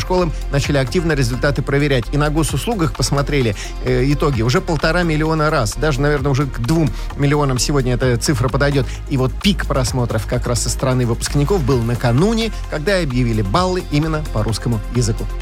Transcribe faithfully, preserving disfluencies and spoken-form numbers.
школам начали активно результаты проверять. И на госуслугах посмотрели э, итоги уже полтора миллиона раз. Даже, наверное, уже к двум миллионам сегодня эта цифра подойдет. И вот пик просмотров как раз со стороны выпускников был накануне, когда объявили баллы именно по русскому языку.